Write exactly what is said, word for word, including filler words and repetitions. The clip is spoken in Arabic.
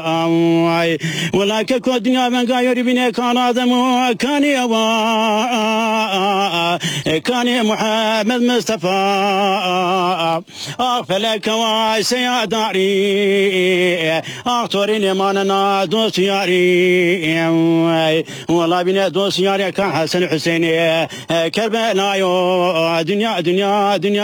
ولا كل الدنيا من غير بني كان آدم كان يوا كان محمد مصطفى أغفلك واسي يا داري أغتوريني ماننا دوس ياري والله بني دوس ياري كان حسن حسيني كربلاء دنيا دنيا دنيا